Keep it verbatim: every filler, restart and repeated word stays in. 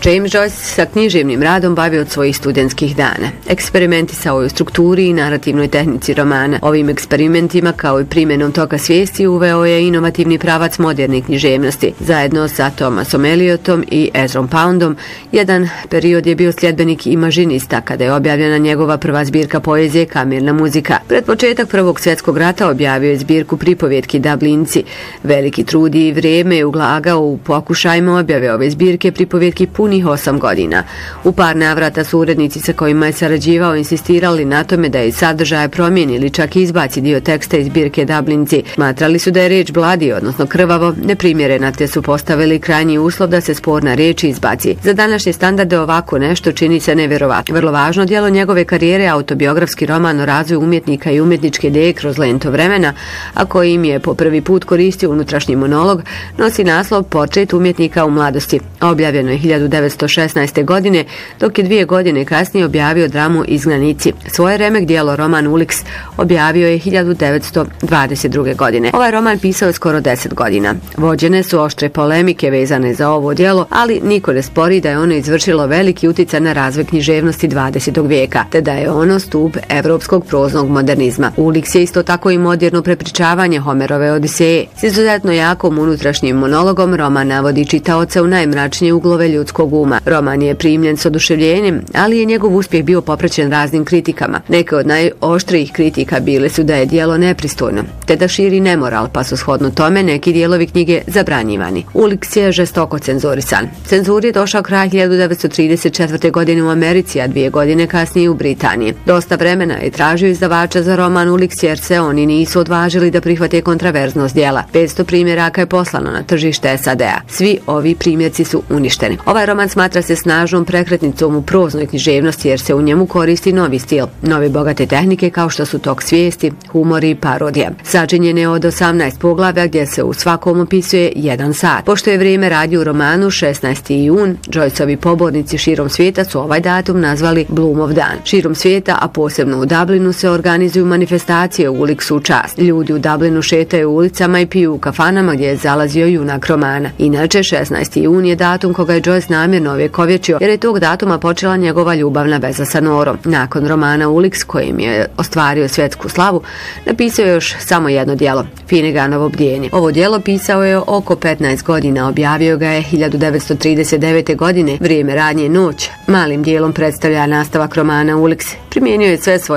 James Joyce sa književnim radom bavio od svojih studentskih dana. Eksperimentisao je u strukturi i narativnoj tehnici romana. Ovim eksperimentima, kao i primjenom toka svijesti, uveo je inovativni pravac moderne književnosti. Zajedno sa Thomasom Eliotom i Ezrom Poundom, jedan period je bio sljedbenik imažinista, kada je objavljena njegova prva zbirka poezije Kamerna muzika. Pred početak Prvog svjetskog rata objavio je zbirku pripovjetki Dublinci. Veliki trud i vrijeme je ulagao u pokušajima objave ove zbirke pripovjetki punih osam godina. U par navrata su urednici sa kojima je sarađivao insistirali na tome da je sadržaja promijeni ili čak izbaci dio teksta iz zbirke Dublinci. Smatrali su da je riječ bladi, odnosno krvavo, neprimjerena, te su postavili krajnji uslov da se sporna riječ izbaci. Za današnje standarde ovako nešto čini se nevjerovatno. Vrlo važno djelo njegove karijere je autobiografski roman o razvoju umjetnika i umjetničke ideje kroz lento vremena, a kojim je po prvi put koristio unutrašnji monolog, nosi naslov Portret umjetnika u mladosti. Objavljeno je hiljadu devetsto šesnaeste. godine, dok je dvije godine kasnije objavio dramu Izgnanici. Svoje remek djelo roman Ulix objavio je hiljadu devetsto dvadeset druge. godine. Ovaj roman pisao je skoro deset godina. Vođene su oštre polemike vezane za ovo djelo, ali niko ne spori da je ono izvršilo veliki utjecaj na razvoj književnosti dvadesetog vijeka, te da je ono stup evropskog proznog modernizma. Ulix je isto tako i moderno prepričavanje Homerove Odiseje. S izuzetno jakom unutrašnjim monologom roman navodi čitaoca u najmračnije uglove ljudskog uma. Roman je primljen s oduševljenjem, ali je njegov uspjeh bio popraćen raznim kritikama. Neke od najoštrijih kritika bile su da je djelo nepristojno, te da širi nemoral, pa su shodno tome neki dijelovi knjige zabranjivani. Ulix je žestoko cenzurisan. Cenzuri je došao kraj hiljadu devetsto trideset četvrte. godine u Americi, a dvije godine kasnije u Britaniji. Dosta vremena je tražio izdavača za roman Ulix, jer se oni nisu odvažili da prihvate kontraverznost djela. petsto primjeraka je poslano na tržište S A D-a. Svi ovi primjerci su uništeni. Ovaj roman smatra se snažnom prekretnicom u proznoj književnosti, jer se u njemu koristi novi stil, nove bogate tehnike kao što su tok svijesti, humor i parodija. Sačinjen je od osamnaest poglavlja gdje se u svakom opisuje jedan sat. Pošto je vrijeme radnje u romanu šesnaesti jun, Joyceovi pobornici širom svijeta su ovaj datum nazvali Bloomov dan. Širom svijeta, a posebno u Dublinu, se organizuju manifestacije u Ulixu u čast. Ljudi u Dublinu šetaju ulicama i piju u kafanama gdje je zalazio junak romana. Inače, šesnaesti jun je datum koga je Joyce namjerno ovjekovječio, jer je tog datuma počela njegova ljubavna veza sa Norom. Nakon romana Ulix, kojim je ostvario svjetsku slavu, napisao je još samo jedno djelo, Finneganovo bdjenje. Ovo djelo pisao je oko petnaest godina, objavio ga je hiljadu devetsto trideset devete. godine. Vrijeme radnje noć malim dijelom predstavlja nastavak romana Ulix. Primijenio je sve svoje